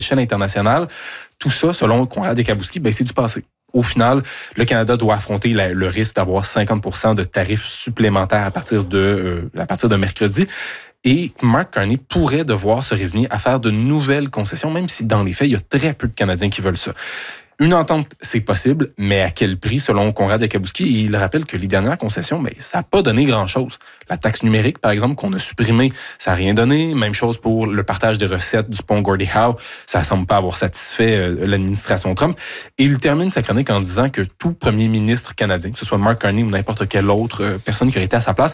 l'échelle internationale, tout ça, selon Konrad Ekabouski, c'est du passé. Au final, le Canada doit affronter le risque d'avoir 50% de tarifs supplémentaires à partir de mercredi. Et Mark Carney pourrait devoir se résigner à faire de nouvelles concessions, même si dans les faits, il y a très peu de Canadiens qui veulent ça. Une entente, c'est possible, mais à quel prix, selon Konrad Ekabouski? Et il rappelle que les dernières concessions, ça n'a pas donné grand-chose. La taxe numérique, par exemple, qu'on a supprimée, ça n'a rien donné. Même chose pour le partage des recettes du pont Gordie Howe. Ça ne semble pas avoir satisfait l'administration Trump. Et il termine sa chronique en disant que tout premier ministre canadien, que ce soit Mark Carney ou n'importe quelle autre personne qui aurait été à sa place,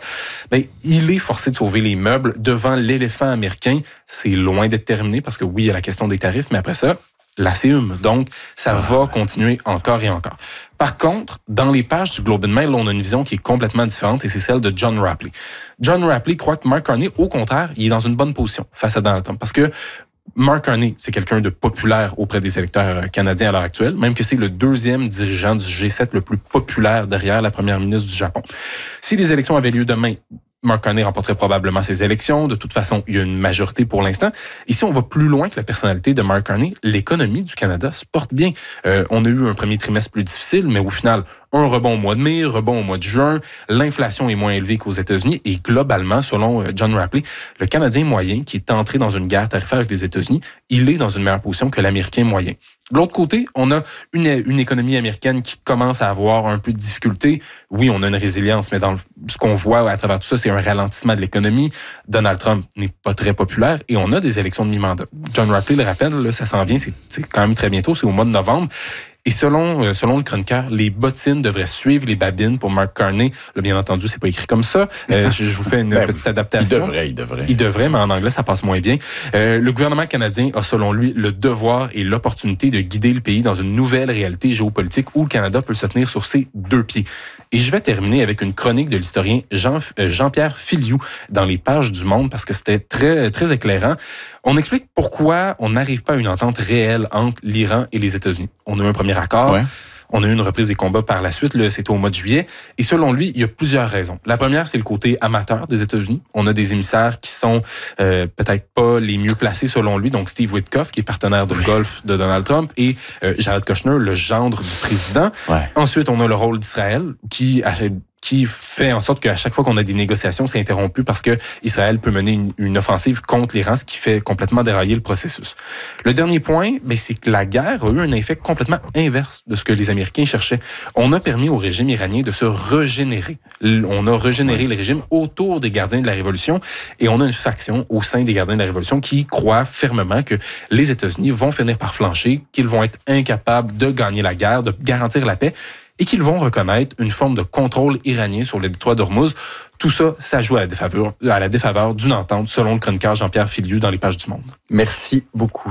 il est forcé de sauver les meubles devant l'éléphant américain. C'est loin d'être terminé parce que oui, il y a la question des tarifs, mais après ça, la CEUM. Donc, ça va continuer encore et encore. Par contre, dans les pages du Globe and Mail, on a une vision qui est complètement différente et c'est celle de John Rapley. John Rapley croit que Mark Carney, au contraire, il est dans une bonne position face à Donald Trump parce que Mark Carney, c'est quelqu'un de populaire auprès des électeurs canadiens à l'heure actuelle, même que c'est le deuxième dirigeant du G7 le plus populaire derrière la première ministre du Japon. Si les élections avaient lieu demain, Mark Carney remporterait probablement ces élections. De toute façon, il y a une majorité pour l'instant. Ici, on va plus loin que la personnalité de Mark Carney. L'économie du Canada se porte bien. On a eu un premier trimestre plus difficile, mais au final, un rebond au mois de mai, rebond au mois de juin. L'inflation est moins élevée qu'aux États-Unis. Et globalement, selon John Rapley, le Canadien moyen qui est entré dans une guerre tarifaire avec les États-Unis, il est dans une meilleure position que l'Américain moyen. De l'autre côté, on a une économie américaine qui commence à avoir un peu de difficulté. Oui, on a une résilience, mais dans ce qu'on voit à travers tout ça, c'est un ralentissement de l'économie. Donald Trump n'est pas très populaire et on a des élections de mi-mandat. John Rapley le rappelle, là, ça s'en vient, c'est quand même très bientôt, c'est au mois de novembre. Et selon le chroniqueur, les bottines devraient suivre les babines pour Mark Carney. Là, bien entendu, c'est pas écrit comme ça. Je vous fais une petite adaptation. Il devrait, mais en anglais, ça passe moins bien. Le gouvernement canadien a, selon lui, le devoir et l'opportunité de guider le pays dans une nouvelle réalité géopolitique où le Canada peut se tenir sur ses deux pieds. Et je vais terminer avec une chronique de l'historien Jean-Pierre Filiou dans les pages du Monde parce que c'était très, très éclairant. On explique pourquoi on n'arrive pas à une entente réelle entre l'Iran et les États-Unis. On a eu un premier accord. Ouais. On a eu une reprise des combats par la suite, c'était au mois de juillet. Et selon lui, il y a plusieurs raisons. La première, c'est le côté amateur des États-Unis. On a des émissaires qui sont peut-être pas les mieux placés selon lui. Donc Steve Witkoff, qui est partenaire de golf de Donald Trump, et Jared Kushner, le gendre du président. Ouais. Ensuite, on a le rôle d'Israël, qui fait en sorte qu'à chaque fois qu'on a des négociations, c'est interrompu parce que Israël peut mener une offensive contre l'Iran, ce qui fait complètement dérailler le processus. Le dernier point, c'est que la guerre a eu un effet complètement inverse de ce que les Américains cherchaient. On a permis au régime iranien de se régénérer. On a régénéré le régime autour des gardiens de la Révolution et on a une faction au sein des gardiens de la Révolution qui croit fermement que les États-Unis vont finir par flancher, qu'ils vont être incapables de gagner la guerre, de garantir la paix, et qu'ils vont reconnaître une forme de contrôle iranien sur le détroit d'Ormuz. Tout ça, ça joue à la défaveur d'une entente, selon le chroniqueur Jean-Pierre Filiou dans les pages du Monde. Merci beaucoup.